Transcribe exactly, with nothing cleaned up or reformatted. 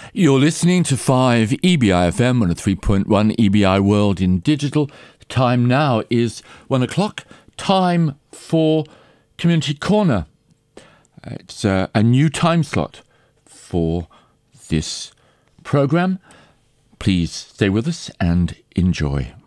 You're listening to five E B I F M, one oh three point one E B I World in Digital. The time now is one o'clock. Time for Community Corner. It's uh, a new time slot for this program. Please stay with us and enjoy.